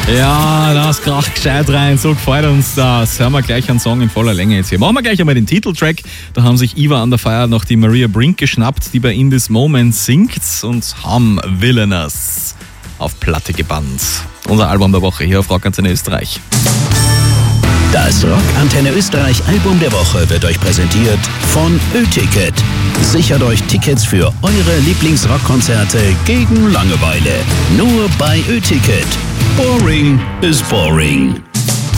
Ja, das kracht gescheit rein, so gefällt uns das. Hören wir gleich einen Song in voller Länge jetzt hier. Machen wir gleich einmal den Titeltrack. Da haben sich Eva Under Fire noch die Maria Brink geschnappt, die bei In This Moment singt, und haben Villainous auf Platte gebannt. Unser Album der Woche hier auf Rock Antenne Österreich. Das Rock Antenne Österreich Album der Woche wird euch präsentiert von Ö-Ticket. Sichert euch Tickets für eure Lieblingsrockkonzerte gegen Langeweile. Nur bei Ö-Ticket. Boring is boring.